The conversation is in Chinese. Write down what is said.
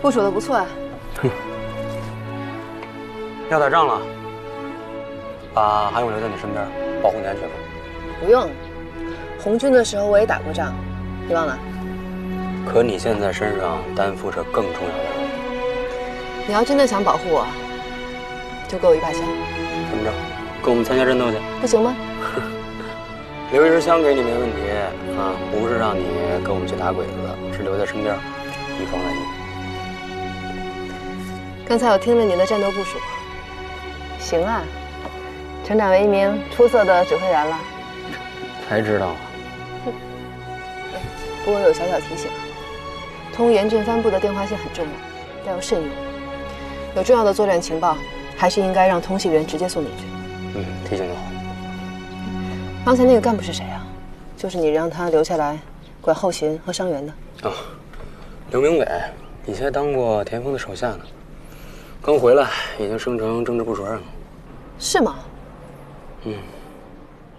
部署的不错啊。 哼，要打仗了，把韩勇留在你身边，保护你安全吧。 不用，红军的时候我也打过仗，你忘了？ 可你现在身上担负着更重要的任务。 你要真的想保护我，就给我一把枪。 怎么着？跟我们参加战斗去？ 不行吗？ 留一支枪给你没问题啊，不是让你跟我们去打鬼子的，是留在身边，以防万一。 刚才我听了你的战斗部署，行啊，成长为一名出色的指挥员了。 才知道啊。 不过有小小提醒，通严阵藩部的电话线很重要，要慎用。有重要的作战情报，还是应该让通信员直接送你去。 提醒得好。 刚才那个干部是谁啊？就是你让他留下来管后勤和伤员的。 哦，刘明伟，以前当过田丰的手下呢，刚回来已经升成政治部主任了。 是吗？ 嗯。